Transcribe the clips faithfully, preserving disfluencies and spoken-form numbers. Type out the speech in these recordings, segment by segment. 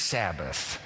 Sabbath.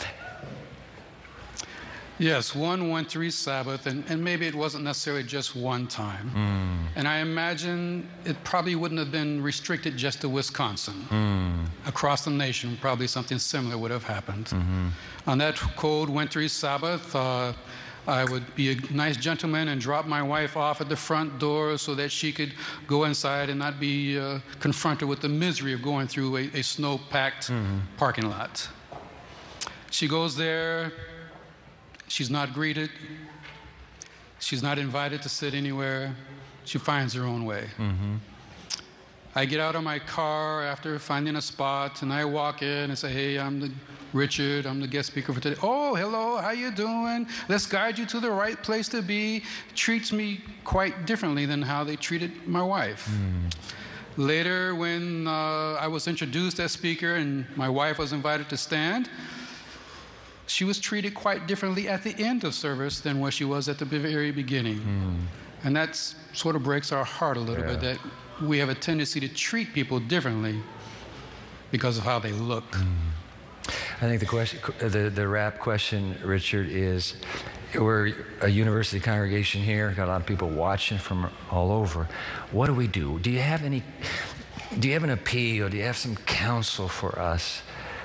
Yes, one wintry Sabbath, and, and maybe it wasn't necessarily just one time. Mm. And I imagine it probably wouldn't have been restricted just to Wisconsin. Mm. Across the nation, probably something similar would have happened. Mm-hmm. On that cold wintry Sabbath, uh, I would be a nice gentleman and drop my wife off at the front door so that she could go inside and not be uh, confronted with the misery of going through a, a snow-packed mm-hmm. parking lot. She goes there. She's not greeted. She's not invited to sit anywhere. She finds her own way. Mm-hmm. I get out of my car after finding a spot, and I walk in and say, hey, I'm the Richard. I'm the guest speaker for today. Oh, hello. How you doing? Let's guide you to the right place to be. Treats me quite differently than how they treated my wife. Mm. Later, when uh, I was introduced as speaker and my wife was invited to stand, she was treated quite differently at the end of service than what she was at the very beginning. Mm. And that sort of breaks our heart a little yeah. bit, that we have a tendency to treat people differently because of how they look. Mm. I think the question, the, the wrap question, Richard, is we're a university congregation here, got a lot of people watching from all over. What do we do? Do you have any, do you have an appeal? Do you have some counsel for us?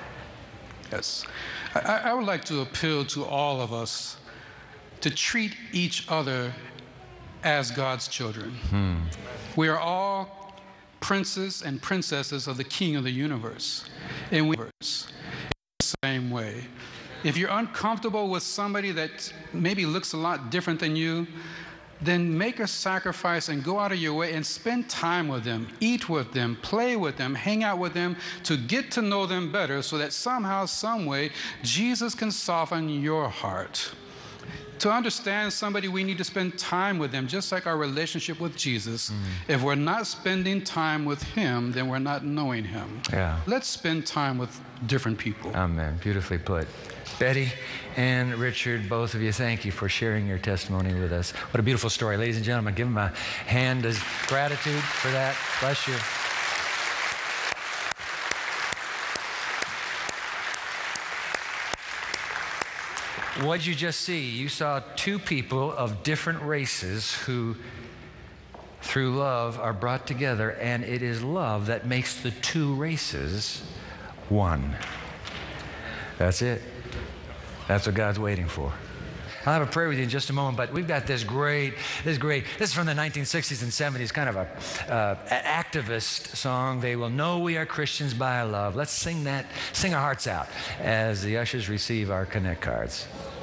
Yes. I, I would like to appeal to all of us to treat each other as God's children. Hmm. We are all princes and princesses of the King of the universe. And we are the same way. If you're uncomfortable with somebody that maybe looks a lot different than you, then make a sacrifice and go out of your way and spend time with them, eat with them, play with them, hang out with them to get to know them better so that somehow, some way, Jesus can soften your heart. To understand somebody, we need to spend time with them, just like our relationship with Jesus. Mm. If we're not spending time with him, then we're not knowing him. Yeah. Let's spend time with different people. Amen. Beautifully put. Betty and Richard, both of you, thank you for sharing your testimony with us. What a beautiful story. Ladies and gentlemen, give them a hand of gratitude for that. Bless you. What'd you just see? You saw two people of different races who, through love, are brought together, and it is love that makes the two races one. That's it. That's what God's waiting for. I'll have a prayer with you in just a moment, but we've got this great, this great, this is from the nineteen sixties and seventies, kind of a uh, activist song. They will know we are Christians by our love. Let's sing that, sing our hearts out as the ushers receive our Connect cards.